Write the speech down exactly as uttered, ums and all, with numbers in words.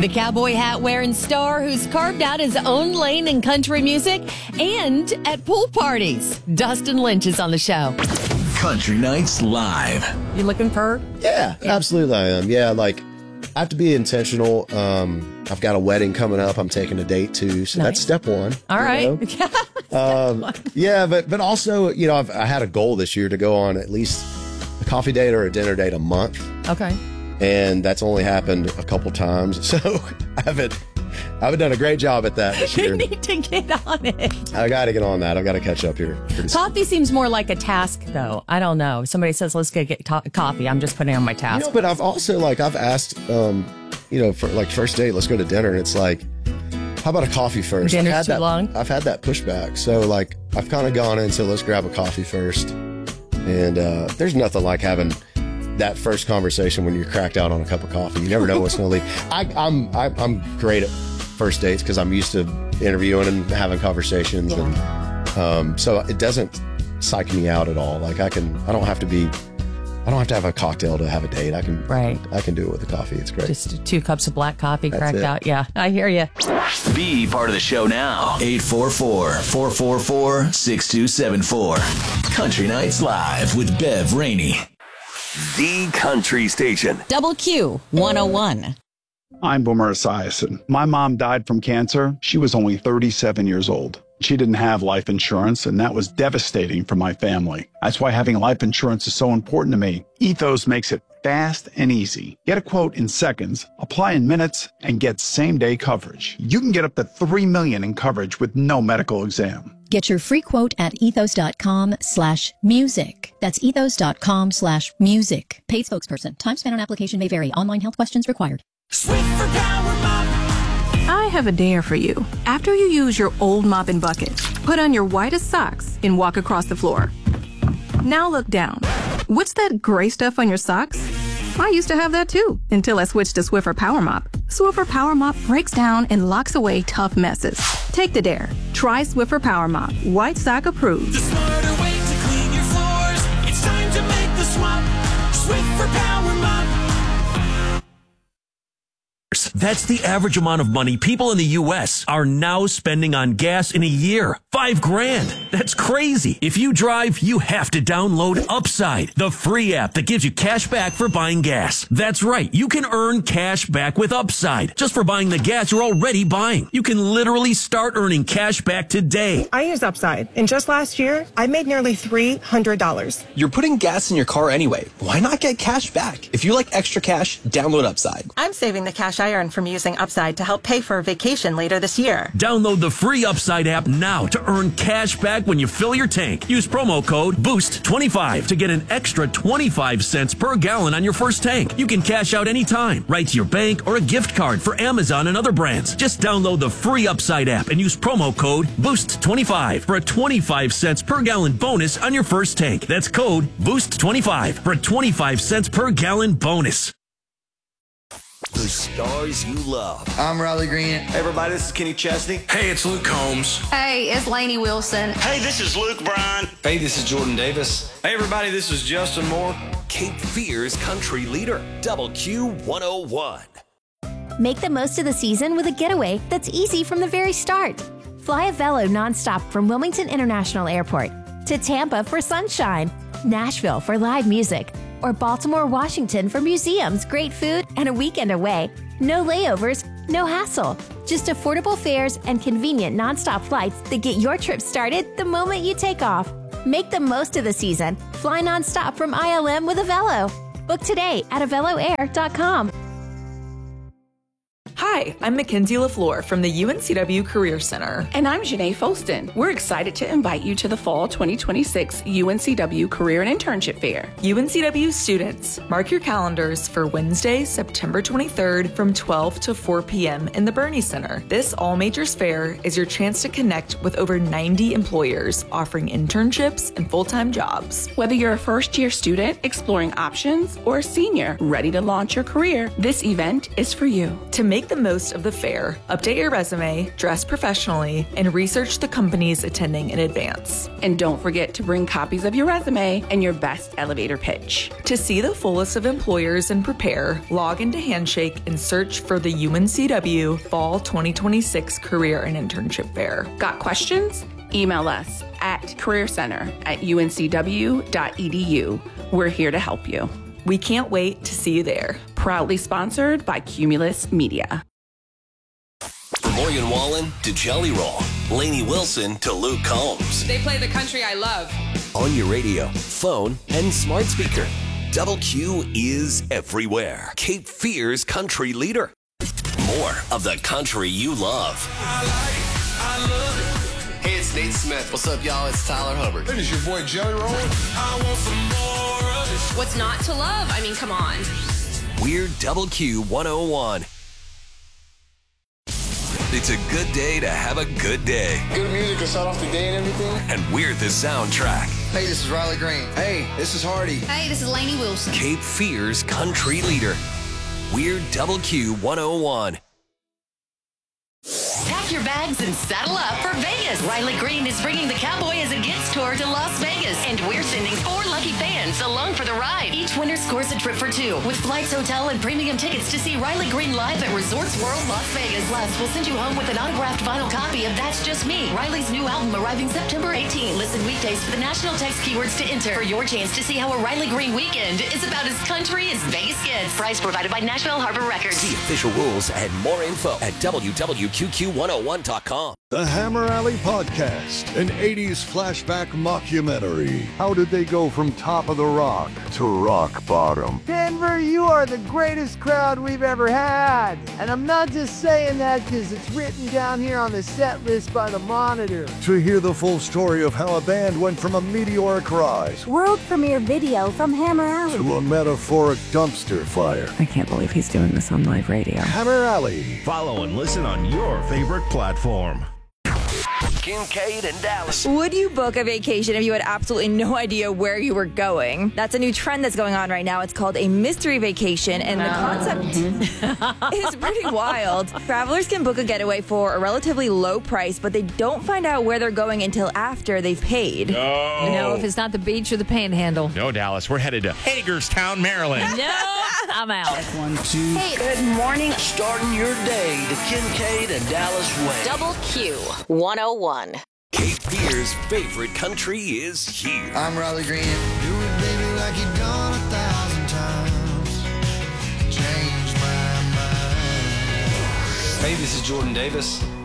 The cowboy hat wearing star who's carved out his own lane in country music and at pool parties. Dustin Lynch is on the show. Country Nights Live. You looking for? Yeah, yeah, absolutely I am. Yeah, like I have to be intentional. Um, I've got a wedding coming up. I'm taking a date to, so nice. That's step one. All right. um, yeah, but but also, you know, I've, I had a goal this year to go on at least a coffee date or a dinner date a month. Okay. And that's only happened a couple times, so I haven't. I haven't done a great job at that this year. You need to get on it. I got to get on that. I've got to catch up here. Coffee seems more like a task, though. I don't know. Somebody says, let's go get to- coffee. I'm just putting on my task. You know, but I've also, like, I've asked, um, you know, for like first date, let's go to dinner. And it's like, how about a coffee first? Dinner's I've had too that, long? I've had that pushback. So, like, I've kind of gone in, so let's grab a coffee first. And uh, there's nothing like having that first conversation when you're cracked out on a cup of coffee. You never know what's going to leave. I, I'm, I, I'm great at first dates because I'm used to interviewing and having conversations, yeah. and um, so it doesn't psych me out at all. Like I can, I don't have to be, I don't have to have a cocktail to have a date. I can, right. I can do it with a coffee. It's great. Just two cups of black coffee, That's cracked it. out. Yeah, I hear you. Be part of the show now. eight four four, four four four, six two seven four. Country Nights Live with Bev Rainey. The Country Station. Double Q one oh one. I'm Boomer Esiason. My mom died from cancer. She was only thirty-seven years old. She didn't have life insurance, and that was devastating for my family. That's why having life insurance is so important to me. Ethos makes it fast and easy. Get a quote in seconds, apply in minutes, and get same-day coverage. You can get up to three million dollars in coverage with no medical exam. Get your free quote at ethos.com slash music. That's ethos.com slash music. Paid spokesperson. Time spent on application may vary. Online health questions required. Swiffer Power Mop. I have a dare for you. After you use your old mop and bucket, put on your whitest socks and walk across the floor. Now look down. What's that gray stuff on your socks? I used to have that too, until I switched to Swiffer Power Mop. Swiffer Power Mop breaks down and locks away tough messes. Take the dare. Try Swiffer Power Mop. White sock approved. The smarter way to clean your floors. It's time to make the swap. Swiffer Power Mop. That's the average amount of money people in the U S are now spending on gas in a year. Five grand. That's crazy. If you drive, you have to download Upside, the free app that gives you cash back for buying gas. That's right. You can earn cash back with Upside just for buying the gas you're already buying. You can literally start earning cash back today. I use Upside, and just last year, I made nearly three hundred dollars. You're putting gas in your car anyway. Why not get cash back? If you like extra cash, download Upside. I'm saving the cash I earn from using Upside to help pay for a vacation later this year. Download the free Upside app now to earn cash back when you fill your tank. Use promo code boost twenty-five to get an extra twenty-five cents per gallon on your first tank. You can cash out anytime, right to your bank or a gift card for Amazon and other brands. Just download the free Upside app and use promo code boost twenty-five for a twenty-five cents per gallon bonus on your first tank. That's code boost twenty-five for a twenty-five cents per gallon bonus. The stars you love. I'm Riley Green. Hey, everybody, this is Kenny Chesney. Hey, it's Luke Combs. Hey, it's Lainey Wilson. Hey, this is Luke Bryan. Hey, this is Jordan Davis. Hey, everybody, this is Justin Moore. Cape Fear's country leader, Double Q one oh one. Make the most of the season with a getaway that's easy from the very start. Fly a Velo nonstop from Wilmington International Airport to Tampa for sunshine, Nashville for live music, or Baltimore, Washington for museums, great food, and a weekend away. No layovers, no hassle. Just affordable fares and convenient nonstop flights that get your trip started the moment you take off. Make the most of the season. Fly nonstop from I L M with a Velo. Book today at avelo air dot com. Hi, I'm Mackenzie LaFleur from the U N C W Career Center. And I'm Janae Folston. We're excited to invite you to the Fall twenty twenty-six U N C W Career and Internship Fair. U N C W students, mark your calendars for Wednesday, September twenty-third from twelve to four p.m. in the Bernie Center. This All Majors Fair is your chance to connect with over ninety employers offering internships and full-time jobs. Whether you're a first-year student exploring options or a senior ready to launch your career, this event is for you. To make the most of the fair, update your resume, dress professionally, and research the companies attending in advance. And don't forget to bring copies of your resume and your best elevator pitch. To see the full list of employers and prepare, log into Handshake and search for the U N C W Fall twenty twenty-six Career and Internship Fair. Got questions? Email us at career center at u n c w dot e d u. We're here to help you. We can't wait to see you there. Proudly sponsored by Cumulus Media. From Morgan Wallen to Jelly Roll, Lainey Wilson to Luke Combs. They play the country I love. On your radio, phone, and smart speaker. Double Q is everywhere. Cape Fear's country leader. More of the country you love. I like, I love it. Hey, it's Nate Smith. What's up, y'all? It's Tyler Hubbard. It is your boy Jelly Roll. I want some more of this. What's not to love? I mean, come on. We're Double Q one oh one. It's a good day to have a good day. Good music to start off the day and everything. And we're the soundtrack. Hey, this is Riley Green. Hey, this is Hardy. Hey, this is Lainey Wilson. Cape Fear's country leader. We're Double Q one oh one. Pack your bags and saddle up for Vegas. Riley Green is bringing the Cowboy as a Gets tour to Las Vegas, and we're sending four lucky fans along for the ride. Each winner scores a trip for two, with flights, hotel, and premium tickets to see Riley Green live at Resorts World Las Vegas. Plus, we'll send you home with an autographed vinyl copy of That's Just Me, Riley's new album arriving September eighteenth. Listen weekdays for the national text keywords to enter for your chance to see how a Riley Green weekend is about as country as Vegas gets. Price provided by Nashville Harbor Records. See official rules and more info at w w q q one oh one dot com. The Hammer Alley Podcast, an eighties flashback mockumentary. How did they go from top of the rock to rock bottom? Denver, you are the greatest crowd we've ever had. And I'm not just saying that because it's written down here on the set list by the Monitor. To hear the full story of how a band went from a meteoric rise world premiere video from Hammer Alley to a metaphoric dumpster fire. I can't believe he's doing this on live radio. Hammer Alley. Follow and listen on your favorite platform. Kincaid and Dallas. Would you book a vacation if you had absolutely no idea where you were going? That's a new trend that's going on right now. It's called a mystery vacation, and the concept is pretty wild. Travelers can book a getaway for a relatively low price, but they don't find out where they're going until after they've paid. No. You know, if it's not the beach or the panhandle. No, Dallas. We're headed to Hagerstown, Maryland. No, I'm out. One, two. Hey, good morning. Starting your day the Kincaid and Dallas way. Double Q one oh one. Cape Fear's favorite country is here. I'm Riley Green. Do it, baby, like you've done a thousand times. Change my mind. Hey, this is Jordan Davis.